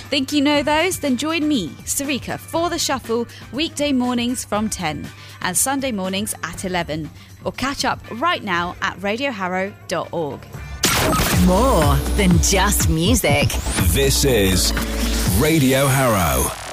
Think you know those? Then join me, Sarika, for The Shuffle weekday mornings from 10 and Sunday mornings at 11. Or catch up right now at radioharrow.org. More than just music. This is Radio Harrow.